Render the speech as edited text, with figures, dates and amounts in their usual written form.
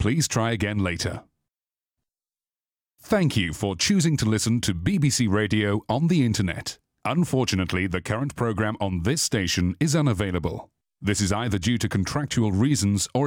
Please try again later. Thank you for choosing to listen to BBC Radio on the Internet. Unfortunately, the current programme on this station is unavailable. This is either due to contractual reasons or